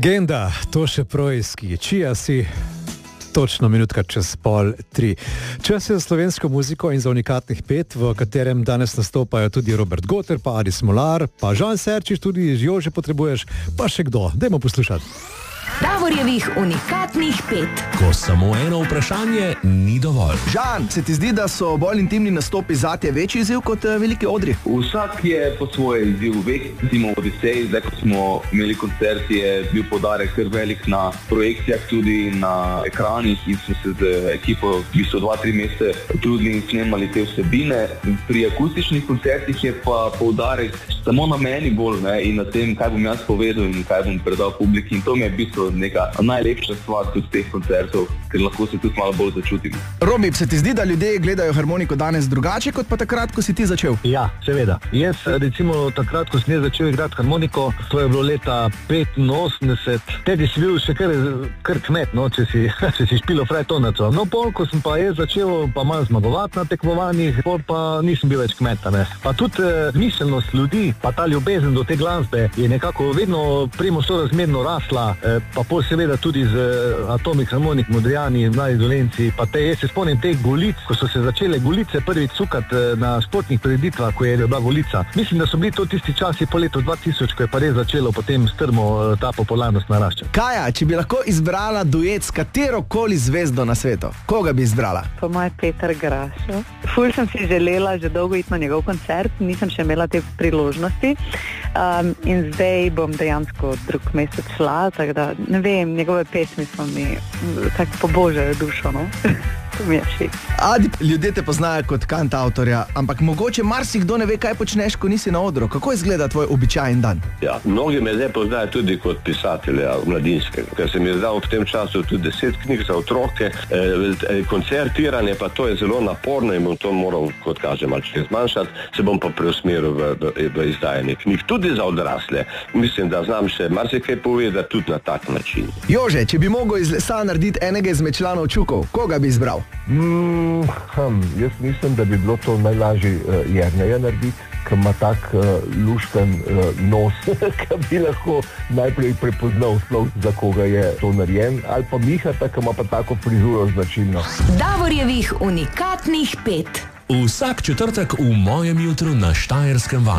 Legenda, to še projski, čija si, točno minutka čez 2:30. Čas je za slovensko muziko in za unikatnih 5, v katerem danes nastopajo tudi Robert Goter, pa Adi Smolar, pa Žan Serčič, tudi Jože potrebuješ, pa še kdo. Dajmo poslušati. Davorjevih unikatnih 5. Ko samo eno vprašanje ni dovolj. Žan, se ti zdi, da so bolj intimni nastopi zate večji izziv kot veliki odri? Vsak je po svoje izziv vek, recimo Odisej, zdaj ko smo imeli koncert, je bil poudarek kar velik na projekcijah, tudi na ekranih in smo se z ekipo v bistvu 2-3 mesece trudili in snemali te vsebine. Pri akustičnih koncertih je pa poudarek samo na meni bolj, ne, in na tem, kaj bom jaz povedal in kaj bom predal publiki, in to mi je v bistvu neka najlepša stvar tudi teh koncertov, ker lahko se tudi malo bolj začutim. Robi, se ti zdi, da ljudje gledajo harmoniko danes drugače kot pa takrat, ko si ti začel? Ja, seveda. Jaz recimo takrat, ko sem začel igrati harmoniko, to je bilo leta 85, tedi si bil še kar kmet, no, če si špilo frajtonaco. No, pol, ko sem pa jaz začel pa malo zmagovati na tekmovanjih, pol pa nisem bil več kmeta, ne. Pa tudi miselnost ljudi, pa ta ljubezen do te glasbe je nekako vedno primo sorazmerno rasla, pa pol seveda tudi z Atomic Harmonic, Modrijani, Mladi Dolenci, pa jaz se spomnim teh golic, ko so se začele golice prvič cukati na športnih prireditvah, ko je bila golica. Mislim, da so bili to tisti časi po letu 2000, ko je pa res začelo potem strmo ta popularnost naraščati. Kaja, če bi lahko izbrala duet s katerokoli zvezdo na svetu, koga bi izbrala? Po moje Peter Grašo. Ful sem si želela že dolgo iti na njegov koncert, nisem še imela te priložnosti. In zdaj bom dejansko drug mesec šla, tako da ne vem, njegove pesmi so mi tako pobožajo dušo, no. To mi je všeč. Adi, ljudje te poznajo kot kantavtorja, ampak mogoče marsikdo ne ve, kaj počneš, ko nisi na odru. Kako izgleda tvoj običajen dan? Ja, mnogi me zdaj poznajo tudi kot pisatelja mladinskega, ker sem izdal v tem času tudi 10 knjig za otroke. Koncertiranje pa to je zelo naporno in bom to moral, kot kažem, malce zmanjšati, se bom pa preusmeril v izdajanje knjig, tudi za odrasle. Mislim, da znam še marsikaj povedati tudi na tak način. Jože, če bi mogel iz lesa narediti enega izmed članov Čukov, koga bi izbral? Jaz mislim, da bi bilo to najlažje Jerneja narediti, ki ima tak lušten nos, ki bi lahko najprej prepoznal sploh, za koga je to narejen, ali pa Mihata, ki ima pa tako frizuro značilno. Davorjevih unikatnih 5. Vsak četrtek v mojem jutru na Štajerskem valu.